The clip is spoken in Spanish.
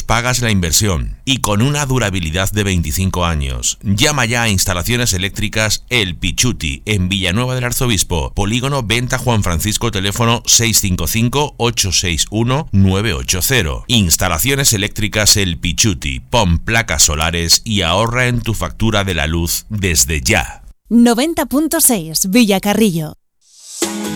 pagas la inversión y con una durabilidad de 25 años. Llama ya a Instalaciones Eléctricas El Pichuti en Villanueva del Arzobispo, Polígono Venta Juan Francisco, teléfono 655-861-980. Instalaciones Eléctricas El Pichuti. Pon placas solares y ahorra en tu factura de la luz desde ya. 90.6 Villacarrillo.